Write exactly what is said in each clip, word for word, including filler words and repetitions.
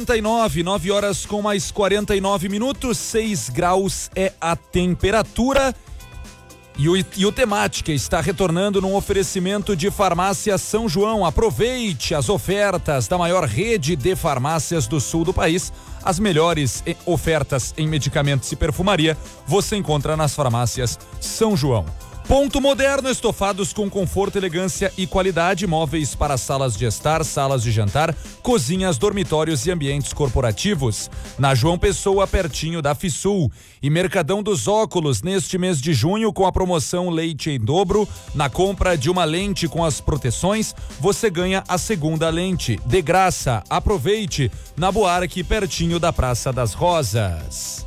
quarenta e nove, nove horas com mais quarenta e nove minutos, seis graus é a temperatura. E o, e o Temática está retornando num oferecimento de Farmácia São João. Aproveite as ofertas da maior rede de farmácias do sul do país. As melhores ofertas em medicamentos e perfumaria você encontra nas farmácias São João. Ponto Moderno, estofados com conforto, elegância e qualidade, móveis para salas de estar, salas de jantar, cozinhas, dormitórios e ambientes corporativos. Na João Pessoa, pertinho da Fisul. E Mercadão dos Óculos, neste mês de junho, com a promoção Leite em Dobro. Na compra de uma lente com as proteções, você ganha a segunda lente. De graça, aproveite. Na Buarque, pertinho da Praça das Rosas.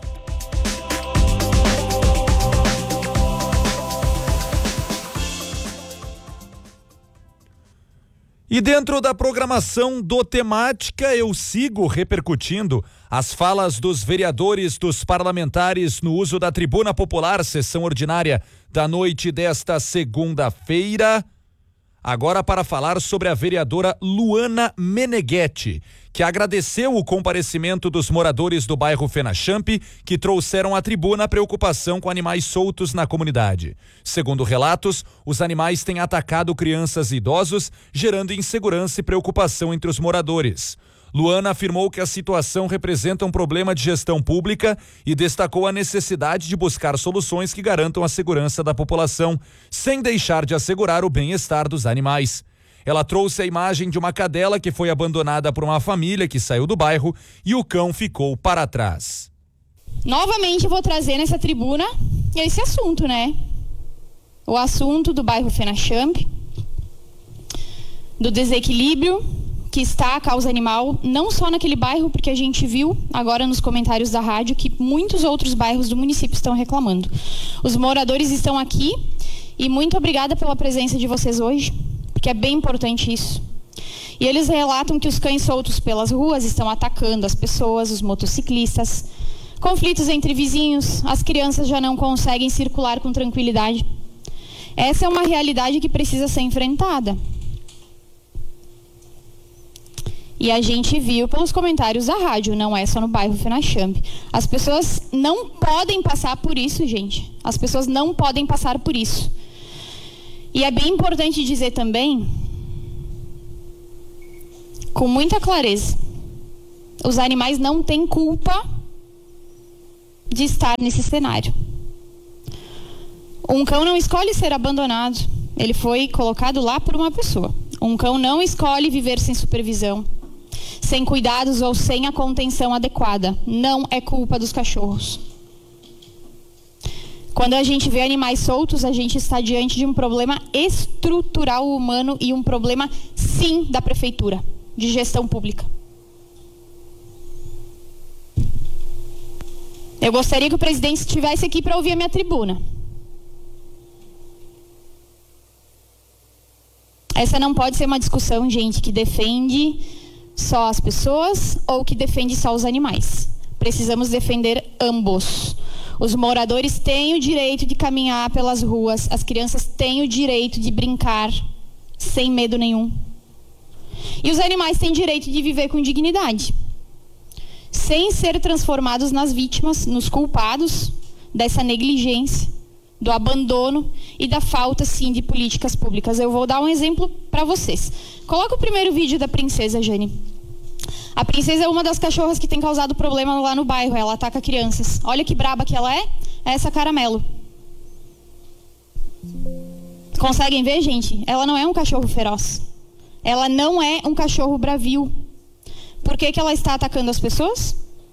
E dentro da programação do Temática, eu sigo repercutindo as falas dos vereadores, dos parlamentares no uso da Tribuna Popular, sessão ordinária da noite desta segunda-feira. Agora para falar sobre a vereadora Luana Meneghetti, que agradeceu o comparecimento dos moradores do bairro Fenachamp, que trouxeram à tribuna a preocupação com animais soltos na comunidade. Segundo relatos, os animais têm atacado crianças e idosos, gerando insegurança e preocupação entre os moradores. Luana afirmou que a situação representa um problema de gestão pública e destacou a necessidade de buscar soluções que garantam a segurança da população, sem deixar de assegurar o bem-estar dos animais. Ela trouxe a imagem de uma cadela que foi abandonada por uma família que saiu do bairro e o cão ficou para trás. Novamente vou trazer nessa tribuna esse assunto, né? O assunto do bairro Fenachamp, do desequilíbrio que está a causa animal, não só naquele bairro, porque a gente viu agora nos comentários da rádio que muitos outros bairros do município estão reclamando. Os moradores estão aqui e muito obrigada pela presença de vocês hoje, porque é bem importante isso. E eles relatam que os cães soltos pelas ruas estão atacando as pessoas, os motociclistas, conflitos entre vizinhos, as crianças já não conseguem circular com tranquilidade. Essa é uma realidade que precisa ser enfrentada. E a gente viu pelos comentários da rádio, não é só no bairro Fenachamp. As pessoas não podem passar por isso, gente. As pessoas não podem passar por isso. E é bem importante dizer também, com muita clareza, os animais não têm culpa de estar nesse cenário. Um cão não escolhe ser abandonado. Ele foi colocado lá por uma pessoa. Um cão não escolhe viver sem supervisão, sem cuidados ou sem a contenção adequada. Não é culpa dos cachorros. Quando a gente vê animais soltos, a gente está diante de um problema estrutural humano e um problema, sim, da prefeitura, de gestão pública. Eu gostaria que o presidente estivesse aqui para ouvir a minha tribuna. Essa não pode ser uma discussão, gente, que defende só as pessoas ou que defende só os animais. Precisamos defender ambos. Os moradores têm o direito de caminhar pelas ruas, as crianças têm o direito de brincar sem medo nenhum. E os animais têm direito de viver com dignidade, sem ser transformados nas vítimas, nos culpados dessa negligência, do abandono e da falta, sim, de políticas públicas. Eu vou dar um exemplo para vocês. Coloca o primeiro vídeo da princesa, Jane. A princesa é uma das cachorras que tem causado problema lá no bairro. Ela ataca crianças. Olha que braba que ela é. É essa Caramelo. Conseguem ver, gente? Ela não é um cachorro feroz. Ela não é um cachorro bravio. Por que que ela está atacando as pessoas?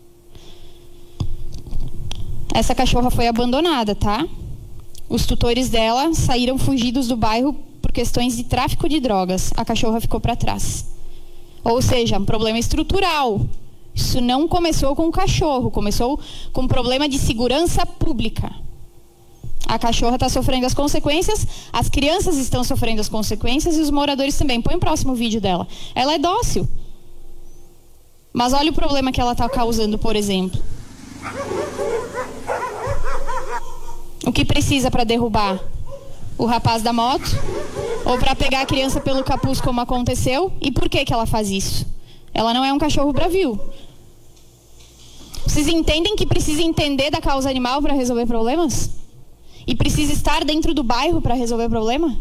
Essa cachorra foi abandonada, tá? Os tutores dela saíram fugidos do bairro por questões de tráfico de drogas. A cachorra ficou para trás. Ou seja, um problema estrutural. Isso não começou com o cachorro, começou com um problema de segurança pública. A cachorra está sofrendo as consequências, as crianças estão sofrendo as consequências e os moradores também. Põe o próximo vídeo dela. Ela é dócil. Mas olha o problema que ela está causando, por exemplo. O que precisa para derrubar o rapaz da moto? Ou para pegar a criança pelo capuz, como aconteceu? E por que que ela faz isso? Ela não é um cachorro bravio. Vocês entendem que precisa entender da causa animal para resolver problemas? E precisa estar dentro do bairro para resolver problema?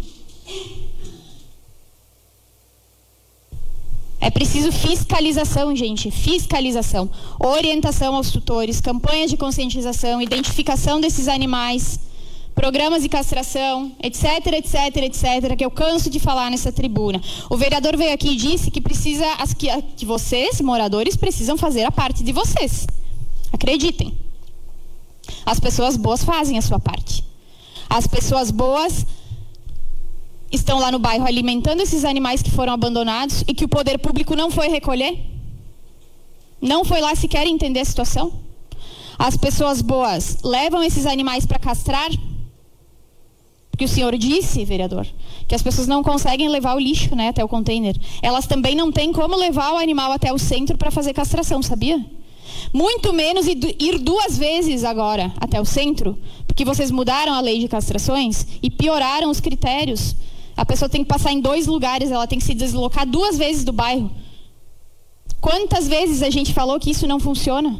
É preciso fiscalização, gente, fiscalização, orientação aos tutores, campanhas de conscientização, identificação desses animais, programas de castração, etc, etc, etc, que eu canso de falar nessa tribuna. O vereador veio aqui e disse que precisa, que, que vocês, moradores, precisam fazer a parte de vocês. Acreditem. As pessoas boas fazem a sua parte. As pessoas boas estão lá no bairro alimentando esses animais que foram abandonados e que o poder público não foi recolher? Não foi lá sequer entender a situação? As pessoas boas levam esses animais para castrar? Porque o senhor disse, vereador, que as pessoas não conseguem levar o lixo, né, até o container. Elas também não têm como levar o animal até o centro para fazer castração, sabia? Muito menos ir duas vezes agora até o centro, porque vocês mudaram a lei de castrações e pioraram os critérios. A pessoa tem que passar em dois lugares, ela tem que se deslocar duas vezes do bairro. Quantas vezes a gente falou que isso não funciona?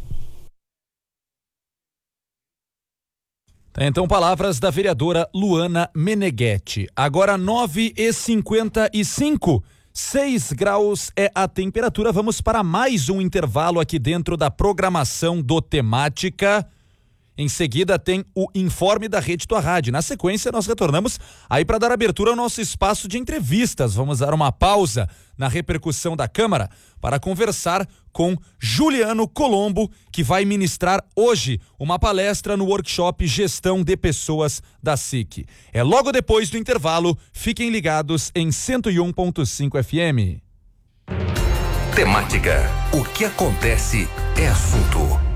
Então, palavras da vereadora Luana Meneghetti. Agora nove e cinquenta e cinco, seis graus é a temperatura. Vamos para mais um intervalo aqui dentro da programação do Temática. Em seguida tem o informe da Rede Tua Rádio. Na sequência nós retornamos aí para dar abertura ao nosso espaço de entrevistas. Vamos dar uma pausa na repercussão da Câmara para conversar com Juliano Colombo, que vai ministrar hoje uma palestra no workshop Gestão de Pessoas da S I C. É logo depois do intervalo. Fiquem ligados em cento e um ponto cinco F M. Temática. O que acontece é assunto.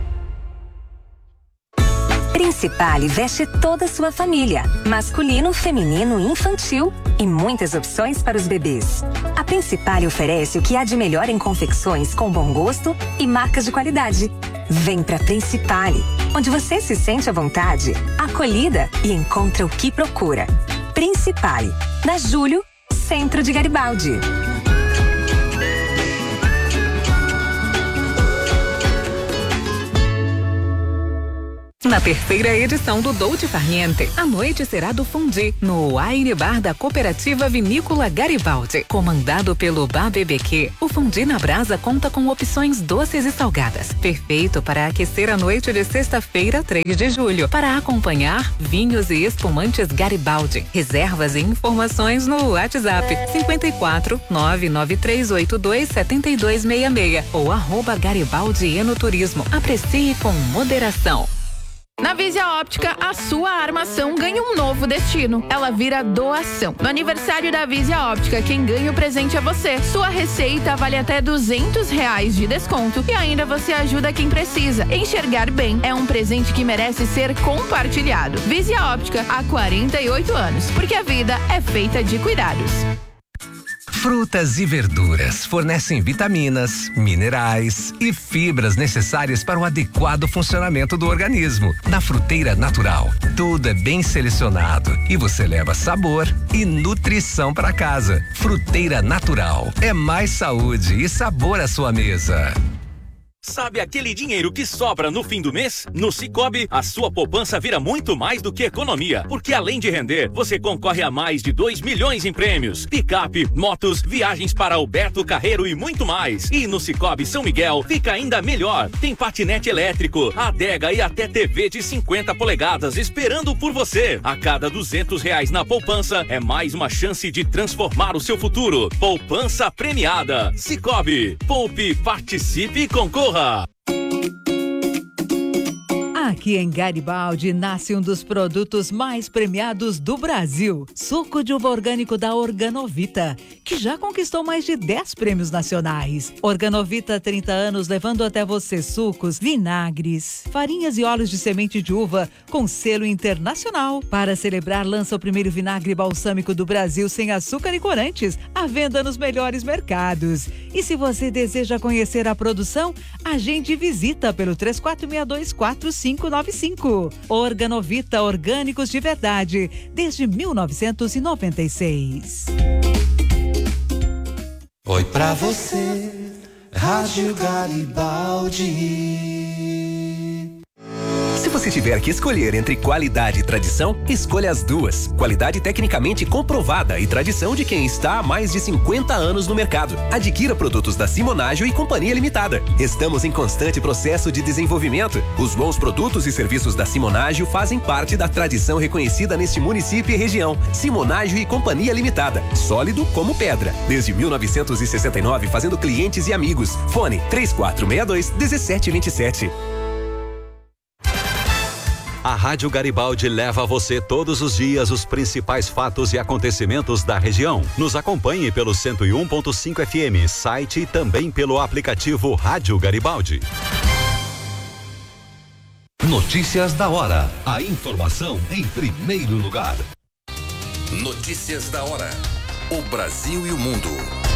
Principale veste toda a sua família, masculino, feminino e infantil, e muitas opções para os bebês. A Principale oferece o que há de melhor em confecções com bom gosto e marcas de qualidade. Vem pra Principale, onde você se sente à vontade, acolhida e encontra o que procura. Principale, na Júlio, Centro de Garibaldi. Na terceira edição do Dolce Farniente, a noite será do Fundi, no Wine Bar da Cooperativa Vinícola Garibaldi. Comandado pelo Bar B B Q, o Fundi na Brasa conta com opções doces e salgadas. Perfeito para aquecer a noite de sexta-feira, três de julho. Para acompanhar, vinhos e espumantes Garibaldi. Reservas e informações no WhatsApp cinco quatro, nove nove três oito dois, sete dois seis seis ou arroba Garibaldi Enoturismo. Aprecie com moderação. Na Visia Óptica, a sua armação ganha um novo destino. Ela vira doação. No aniversário da Visia Óptica, quem ganha o presente é você. Sua receita vale até duzentos reais de desconto e ainda você ajuda quem precisa. Enxergar bem é um presente que merece ser compartilhado. Visia Óptica, há quarenta e oito anos, porque a vida é feita de cuidados. Frutas e verduras fornecem vitaminas, minerais e fibras necessárias para o adequado funcionamento do organismo. Na Fruteira Natural, tudo é bem selecionado e você leva sabor e nutrição para casa. Fruteira Natural, é mais saúde e sabor à sua mesa. Sabe aquele dinheiro que sobra no fim do mês? No Sicoob, a sua poupança vira muito mais do que economia, porque além de render, você concorre a mais de dois milhões em prêmios, picape, motos, viagens para Alberto Carreiro e muito mais. E no Sicoob São Miguel fica ainda melhor. Tem patinete elétrico, adega e até T V de cinquenta polegadas esperando por você. A cada duzentos reais na poupança é mais uma chance de transformar o seu futuro. Poupança premiada. Sicoob. Poupe, participe e concorra. Aqui em Garibaldi nasce um dos produtos mais premiados do Brasil, suco de uva orgânico da Organovita, que já conquistou mais de dez prêmios nacionais. Organovita há trinta anos levando até você sucos, vinagres, farinhas e óleos de semente de uva com selo internacional. Para celebrar, lança o primeiro vinagre balsâmico do Brasil sem açúcar e corantes, à venda nos melhores mercados. E se você deseja conhecer a produção, agende visita pelo três quatro seis dois quatro cinco nove cinco. Organovita, orgânicos de verdade, desde mil novecentos e noventa e seis. Foi pra você Rádio Garibaldi. Se você tiver que escolher entre qualidade e tradição, escolha as duas. Qualidade tecnicamente comprovada e tradição de quem está há mais de cinquenta anos no mercado. Adquira produtos da Simonágio e Companhia Limitada. Estamos em constante processo de desenvolvimento. Os bons produtos e serviços da Simonágio fazem parte da tradição reconhecida neste município e região. Simonágio e Companhia Limitada. Sólido como pedra. Desde mil novecentos e sessenta e nove, fazendo clientes e amigos. Fone três quatro seis dois, um sete dois sete. A Rádio Garibaldi leva a você todos os dias os principais fatos e acontecimentos da região. Nos acompanhe pelo cento e um ponto cinco F M, site e também pelo aplicativo Rádio Garibaldi. Notícias da hora. A informação em primeiro lugar. Notícias da hora. O Brasil e o mundo.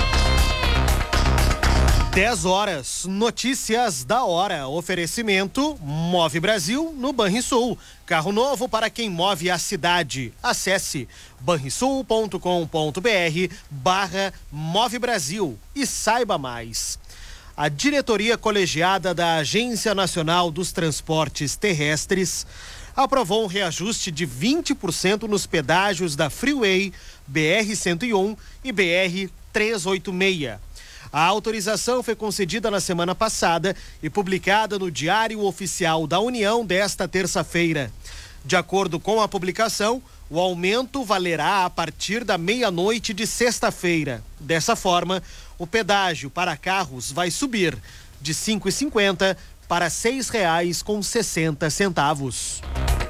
dez horas, notícias da hora. Oferecimento Move Brasil no Banrisul. Carro novo para quem move a cidade. Acesse banrisul ponto com ponto br barra Move Brasil e saiba mais. A diretoria colegiada da Agência Nacional dos Transportes Terrestres aprovou um reajuste de vinte por cento nos pedágios da Freeway, B R cento e um e B R trezentos e oitenta e seis. A autorização foi concedida na semana passada e publicada no Diário Oficial da União desta terça-feira. De acordo com a publicação, o aumento valerá a partir da meia-noite de sexta-feira. Dessa forma, o pedágio para carros vai subir de cinco reais e cinquenta centavos para seis reais com sessenta centavos.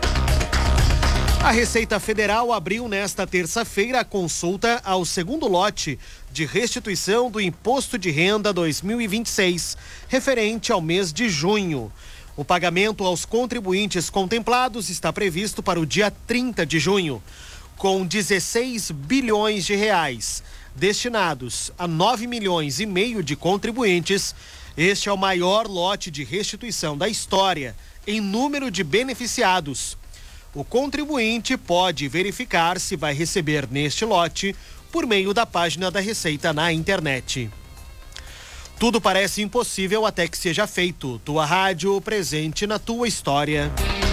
A Receita Federal abriu nesta terça-feira a consulta ao segundo lote de restituição do Imposto de Renda dois mil e vinte e seis, referente ao mês de junho. O pagamento aos contribuintes contemplados está previsto para o dia trinta de junho, com dezesseis bilhões de reais destinados a nove milhões e meio de contribuintes. Este é o maior lote de restituição da história em número de beneficiados. O contribuinte pode verificar se vai receber neste lote por meio da página da Receita na internet. Tudo parece impossível até que seja feito. Tua rádio presente na tua história.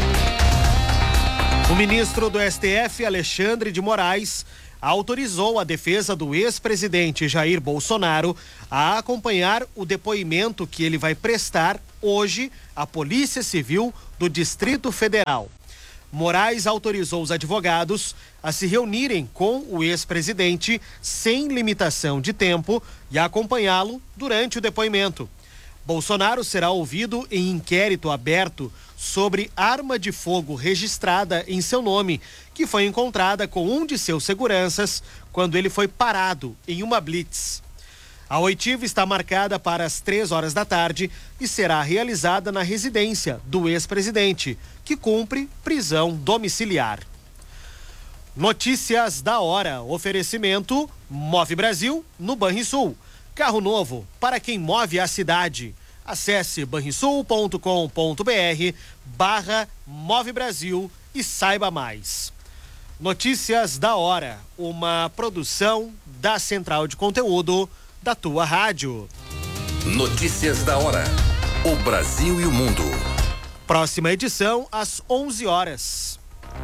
O ministro do S T F, Alexandre de Moraes, autorizou a defesa do ex-presidente Jair Bolsonaro a acompanhar o depoimento que ele vai prestar hoje à Polícia Civil do Distrito Federal. Moraes autorizou os advogados a se reunirem com o ex-presidente sem limitação de tempo e a acompanhá-lo durante o depoimento. Bolsonaro será ouvido em inquérito aberto sobre arma de fogo registrada em seu nome, que foi encontrada com um de seus seguranças quando ele foi parado em uma blitz. A oitiva está marcada para as três horas da tarde e será realizada na residência do ex-presidente, que cumpre prisão domiciliar. Notícias da hora. Oferecimento Move Brasil no Banrisul. Carro novo para quem move a cidade. Acesse banrisul ponto com ponto br barra Move Brasil e saiba mais. Notícias da hora. Uma produção da Central de Conteúdo da tua rádio. Notícias da hora. O Brasil e o mundo. Próxima edição às onze horas.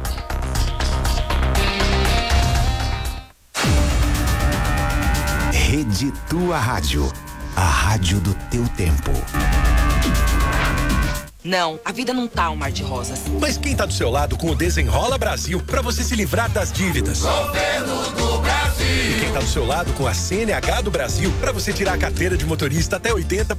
Rede Tua Rádio. A rádio do teu tempo. Não, a vida não tá um mar de rosas. Mas quem tá do seu lado com o Desenrola Brasil pra você se livrar das dívidas? Governo do Brasil. E quem tá do seu lado com a C N H do Brasil pra você tirar a carteira de motorista até oitenta por cento